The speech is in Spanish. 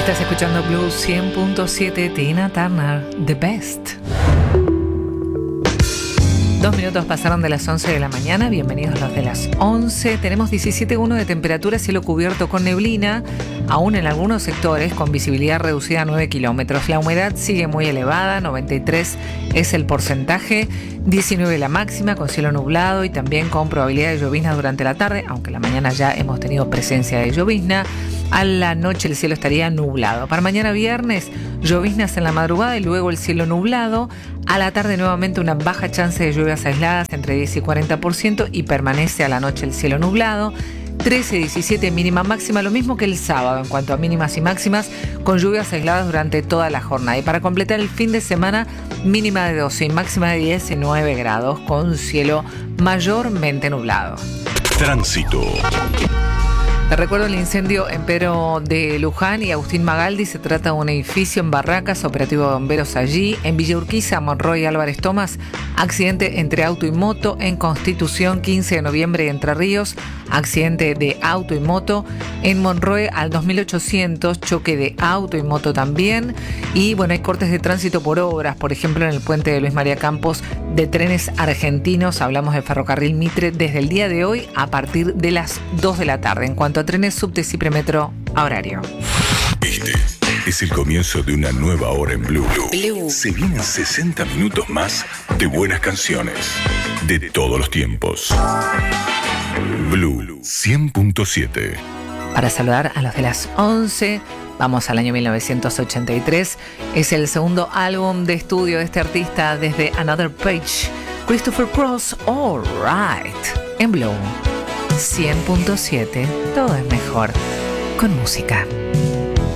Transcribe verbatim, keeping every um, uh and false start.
Estás escuchando Blue cien punto siete, Tina Turner, The Best. Dos minutos pasaron de las once de la mañana, bienvenidos los de las once. Tenemos diecisiete coma uno de temperatura, cielo cubierto con neblina, aún en algunos sectores con visibilidad reducida a nueve kilómetros. La humedad sigue muy elevada, noventa y tres es el porcentaje, diecinueve la máxima, con cielo nublado y también con probabilidad de llovizna durante la tarde, aunque la mañana ya hemos tenido presencia de llovizna. A la noche el cielo estaría nublado. Para mañana viernes, lloviznas en la madrugada y luego el cielo nublado. A la tarde nuevamente una baja chance de lluvias aisladas entre diez y cuarenta por ciento y permanece a la noche el cielo nublado. trece, diecisiete mínima máxima, lo mismo que el sábado en cuanto a mínimas y máximas, con lluvias aisladas durante toda la jornada. Y para completar el fin de semana, mínima de doce y máxima de diecinueve grados, con cielo mayormente nublado. Tránsito. Te recuerdo el incendio en Pedro de Luján y Agustín Magaldi. Se trata de un edificio en Barracas, operativo de bomberos allí. En Villa Urquiza, Monroy y Álvarez Tomás, accidente entre auto y moto. En Constitución, quince de noviembre, Entre Ríos, accidente de auto y moto. En Monroy, al dos mil ochocientos, choque de auto y moto también. Y bueno, hay cortes de tránsito por obras, por ejemplo, en el puente de Luis María Campos de Trenes Argentinos. Hablamos de Ferrocarril Mitre desde el día de hoy a partir de las dos de la tarde. En cuanto a trenes, subte, Cipremetro a horario. Este es el comienzo de una nueva hora en Blue. Blue. Se vienen sesenta minutos más de buenas canciones de todos los tiempos. Blue cien punto siete. Para saludar a los de las once, vamos al año mil novecientos ochenta y tres. Es el segundo álbum de estudio de este artista desde Another Page. Christopher Cross, All Right. En Blue cien punto siete, todo es mejor con música.